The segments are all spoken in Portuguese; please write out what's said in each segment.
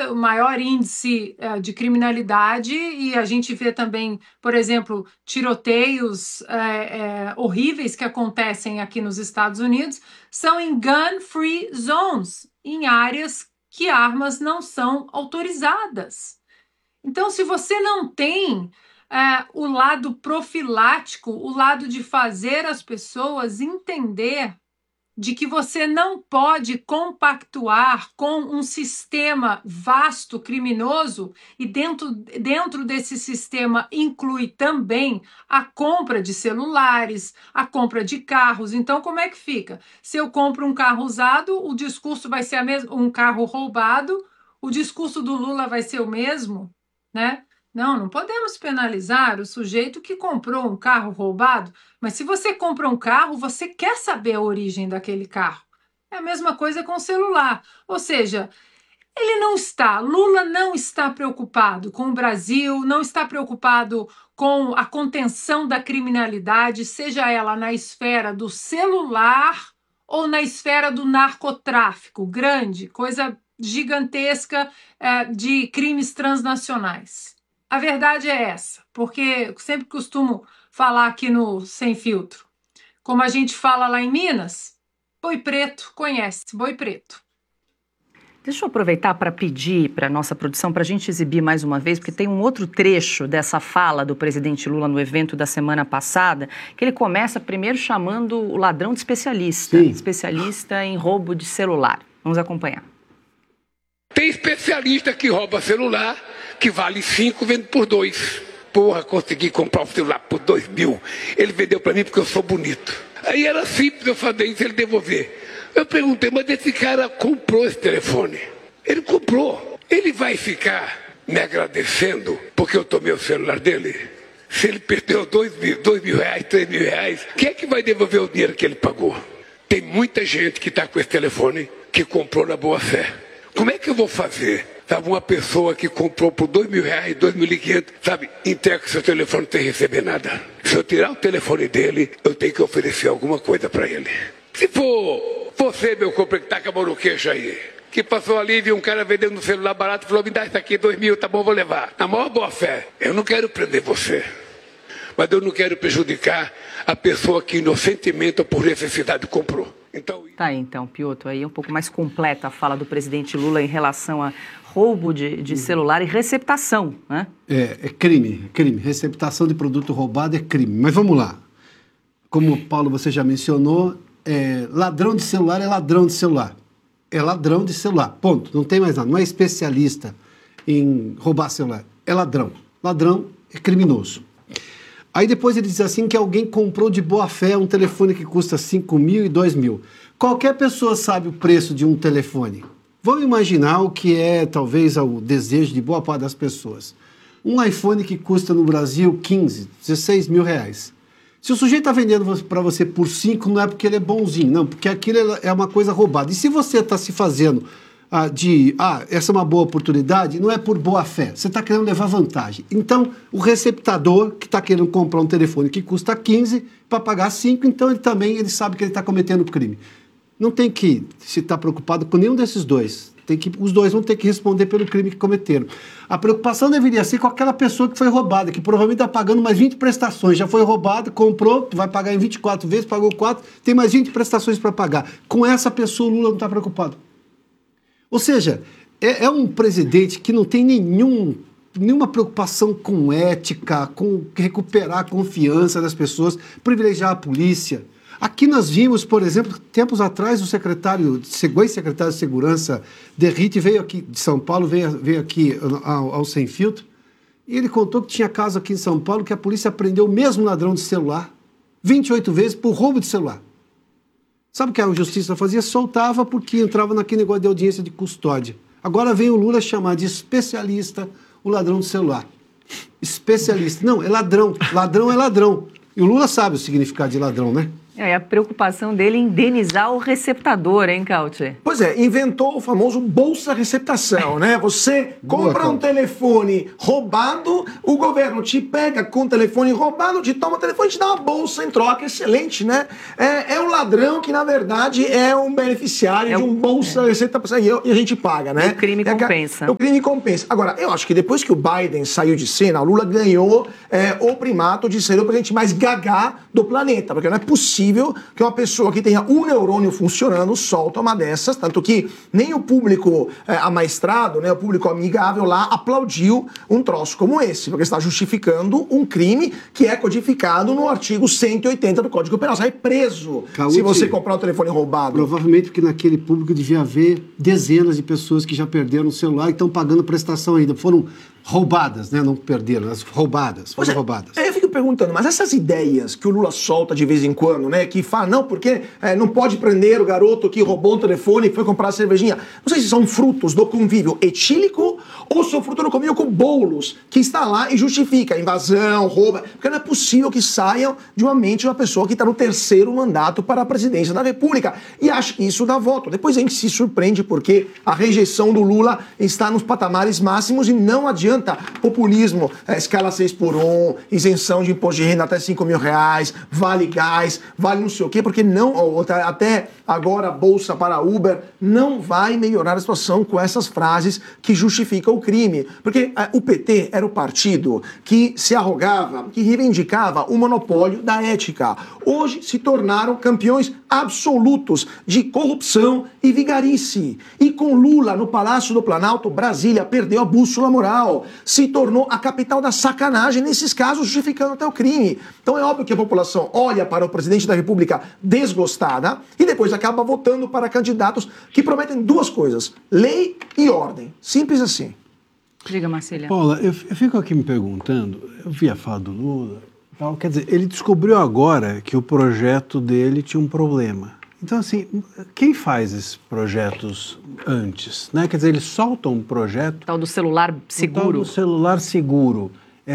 o maior índice de criminalidade, e a gente vê também, por exemplo, tiroteios horríveis que acontecem aqui nos Estados Unidos, são em gun-free zones, em áreas que armas não são autorizadas. Então, se você não tem o lado profilático, o lado de fazer as pessoas entender de que você não pode compactuar com um sistema vasto, criminoso, e dentro desse sistema inclui também a compra de celulares, a compra de carros. Então, como é que fica? Se eu compro um carro usado, o discurso vai ser um carro roubado, o discurso do Lula vai ser o mesmo, né? Não podemos penalizar o sujeito que comprou um carro roubado, mas se você compra um carro, você quer saber a origem daquele carro. É a mesma coisa com o celular. Ou seja, Lula não está preocupado com o Brasil, não está preocupado com a contenção da criminalidade, seja ela na esfera do celular ou na esfera do narcotráfico, grande, coisa gigantesca de crimes transnacionais. A verdade é essa, porque sempre costumo falar aqui no Sem Filtro. Como a gente fala lá em Minas, boi preto conhece boi preto. Deixa eu aproveitar para pedir para a nossa produção, para a gente exibir mais uma vez, porque tem um outro trecho dessa fala do presidente Lula no evento da semana passada, que ele começa primeiro chamando o ladrão de especialista, especialista em roubo de celular. Vamos acompanhar. Tem especialista que rouba celular, que vale 5, vende por 2. Porra, consegui comprar o celular por 2 mil. Ele vendeu para mim porque eu sou bonito. Aí era simples eu fazer isso e ele devolver. Eu perguntei, mas esse cara comprou esse telefone. Ele comprou. Ele vai ficar me agradecendo porque eu tomei o celular dele? Se ele perdeu 2 mil reais, 3 mil reais, quem é que vai devolver o dinheiro que ele pagou? Tem muita gente que está com esse telefone que comprou na boa fé. Como é que eu vou fazer? Sabe, uma pessoa que comprou por 2 mil reais, 2.500, sabe, entrega o seu telefone sem receber nada. Se eu tirar o telefone dele, eu tenho que oferecer alguma coisa para ele. Se for você, meu companheiro, que tá com a mão no queixo aí, que passou ali e viu um cara vendendo um celular barato e falou, me dá isso aqui, 2 mil, tá bom, vou levar. Na maior boa fé, eu não quero prender você, mas eu não quero prejudicar a pessoa que inocentemente ou por necessidade comprou. Tá aí, então, Piotr, aí é um pouco mais completa a fala do presidente Lula em relação a roubo de celular e receptação, né? É crime. Receptação de produto roubado é crime. Mas vamos lá. Como, Paulo, você já mencionou, ladrão de celular é ladrão de celular. É ladrão de celular, ponto. Não tem mais nada. Não é especialista em roubar celular. É ladrão. Ladrão é criminoso. Aí depois ele diz assim que alguém comprou de boa fé um telefone que custa 5 mil e 2 mil. Qualquer pessoa sabe o preço de um telefone. Vamos imaginar o que é talvez o desejo de boa parte das pessoas. Um iPhone que custa no Brasil 15, 16 mil reais. Se o sujeito está vendendo para você por 5, não é porque ele é bonzinho, não, porque aquilo é uma coisa roubada. E se você está se fazendo essa é uma boa oportunidade, não é por boa fé, você está querendo levar vantagem. Então, o receptador que está querendo comprar um telefone que custa 15 para pagar 5, então ele sabe que ele está cometendo crime. Não tem que se estar preocupado com nenhum desses dois. Os dois vão ter que responder pelo crime que cometeram. A preocupação deveria ser com aquela pessoa que foi roubada, que provavelmente está pagando mais 20 prestações. Já foi roubada, comprou, vai pagar em 24 vezes, pagou 4, tem mais 20 prestações para pagar. Com essa pessoa, o Lula não está preocupado. Ou seja, é um presidente que não tem nenhuma preocupação com ética, com recuperar a confiança das pessoas, privilegiar a polícia. Aqui nós vimos, por exemplo, tempos atrás, o ex-secretário de Segurança, Derrite, veio aqui de São Paulo, veio aqui ao Sem Filtro, e ele contou que tinha caso aqui em São Paulo que a polícia prendeu o mesmo ladrão de celular 28 vezes por roubo de celular. Sabe o que a justiça fazia? Soltava porque entrava naquele negócio de audiência de custódia. Agora vem o Lula chamar de especialista o ladrão de celular. Especialista. Não, é ladrão. Ladrão é ladrão. E o Lula sabe o significado de ladrão, né? É a preocupação dele em indenizar o receptador, hein, Cauti? Pois é, inventou o famoso bolsa receptação, né? Você compra um telefone roubado, o governo te pega com o telefone roubado, te toma o telefone e te dá uma bolsa em troca, excelente, né? É um ladrão que, na verdade, é um beneficiário de um bolsa receptação e a gente paga, né? O crime compensa. O crime compensa. Agora, eu acho que depois que o Biden saiu de cena, o Lula ganhou o primato de ser o presidente mais gagá do planeta, porque não é possível que uma pessoa que tenha um neurônio funcionando solta uma dessas, tanto que nem o público amaestrado, né, o público amigável lá aplaudiu um troço como esse, porque está justificando um crime que é codificado no artigo 180 do Código Penal. Você vai preso se você comprar um telefone roubado. Provavelmente porque naquele público devia haver dezenas de pessoas que já perderam o celular e estão pagando prestação ainda. Foram roubadas, né? Não perderam, as roubadas, foram roubadas. Eu fico perguntando, mas essas ideias que o Lula solta de vez em quando, né? Que fala, não, porque não pode prender o garoto que roubou o telefone e foi comprar a cervejinha. Não sei se são frutos do convívio etílico ou são frutos do convívio com Boulos, que está lá e justifica invasão, roubo. Porque não é possível que saiam de uma mente de uma pessoa que está no 3º mandato para a presidência da República. E acho que isso dá voto. Depois a gente se surpreende porque a rejeição do Lula está nos patamares máximos e não adianta populismo, escala 6x1, isenção de imposto de renda até R$5.000, vale gás, vale não sei o quê, porque não, até agora bolsa para Uber, não vai melhorar a situação com essas frases que justificam o crime. Porque o PT era o partido que se arrogava, que reivindicava o monopólio da ética. Hoje se tornaram campeões absolutos de corrupção e vigarice. E com Lula no Palácio do Planalto, Brasília perdeu a bússola moral. Se tornou a capital da sacanagem, nesses casos, justificando até o crime. Então é óbvio que a população olha para o presidente da República desgostada e depois acaba votando para candidatos que prometem duas coisas: lei e ordem. Simples assim. Diga, Marcília. Paula, eu fico aqui me perguntando, eu vi a fala do Lula, quer dizer, ele descobriu agora que o projeto dele tinha um problema. Então, assim, quem faz esses projetos antes? Né? Quer dizer, eles soltam um projeto... Tal do celular seguro. Tal do celular seguro.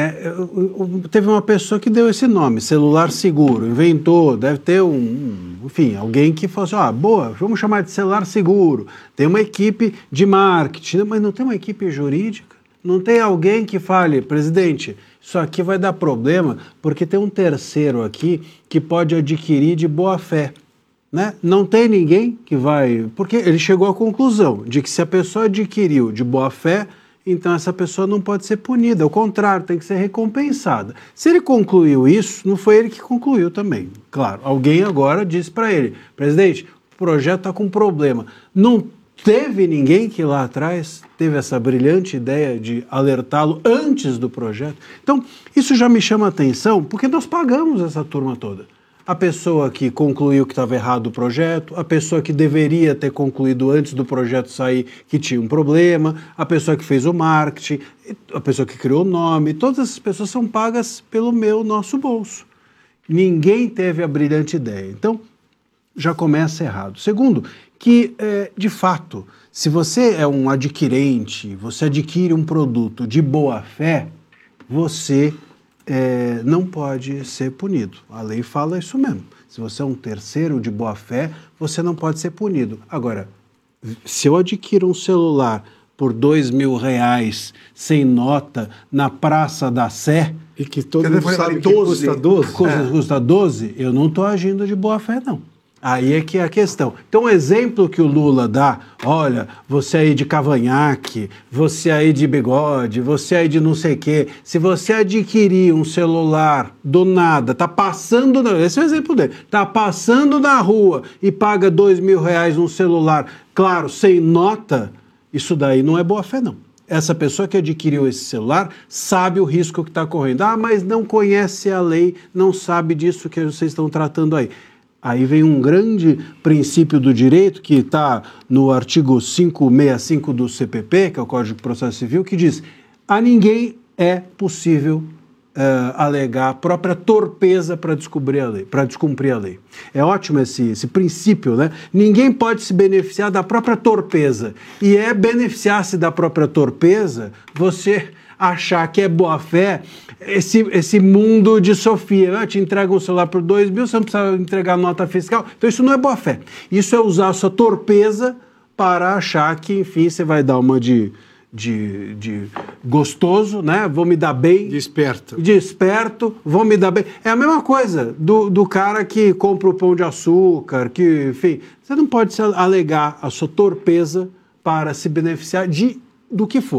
Teve uma pessoa que deu esse nome, celular seguro, inventou, deve ter enfim, alguém que falou assim, boa, vamos chamar de celular seguro. Tem uma equipe de marketing, mas não tem uma equipe jurídica? Não tem alguém que fale, presidente, isso aqui vai dar problema, porque tem um terceiro aqui que pode adquirir de boa fé. Né? Não tem ninguém que vai... Porque ele chegou à conclusão de que se a pessoa adquiriu de boa fé, então essa pessoa não pode ser punida. Ao contrário, tem que ser recompensada. Se ele concluiu isso, não foi ele que concluiu também. Claro, alguém agora disse para ele, presidente, o projeto está com problema. Não teve ninguém que lá atrás teve essa brilhante ideia de alertá-lo antes do projeto. Então, isso já me chama a atenção, porque nós pagamos essa turma toda. A pessoa que concluiu que estava errado o projeto, a pessoa que deveria ter concluído antes do projeto sair que tinha um problema, a pessoa que fez o marketing, a pessoa que criou o nome, todas essas pessoas são pagas pelo nosso bolso. Ninguém teve a brilhante ideia. Então, já começa errado. Segundo, que, de fato, se você é um adquirente, você adquire um produto de boa fé, você... não pode ser punido. A lei fala isso mesmo. Se você é um terceiro de boa fé, você não pode ser punido. Agora, se eu adquiro um celular por R$2.000 sem nota na Praça da Sé, e que todo mundo sabe que custa 12, custa 12, eu não estou agindo de boa fé, não. Aí é que é a questão. Então, o exemplo que o Lula dá, olha, você aí de cavanhaque, você aí de bigode, você aí de não sei o quê, se você adquirir um celular do nada, tá passando, esse é o exemplo dele, tá passando na rua e paga R$2.000 num celular, claro, sem nota, isso daí não é boa fé, não. Essa pessoa que adquiriu esse celular sabe o risco que está correndo. Mas não conhece a lei, não sabe disso que vocês estão tratando aí. Aí vem um grande princípio do direito que está no artigo 565 do CPP, que é o Código de Processo Civil, que diz: a ninguém é possível alegar a própria torpeza para descumprir a lei. É ótimo esse princípio, né? Ninguém pode se beneficiar da própria torpeza. E beneficiar-se da própria torpeza, você achar que é boa-fé esse mundo de Sofia. Eu te entrego um celular por 2 mil, você não precisa entregar nota fiscal. Então isso não é boa-fé. Isso é usar a sua torpeza para achar que, enfim, você vai dar uma de gostoso, né? Vou me dar bem. De esperto. De esperto, vou me dar bem. É a mesma coisa do cara que compra o pão de açúcar, que, enfim, você não pode alegar a sua torpeza para se beneficiar do que for.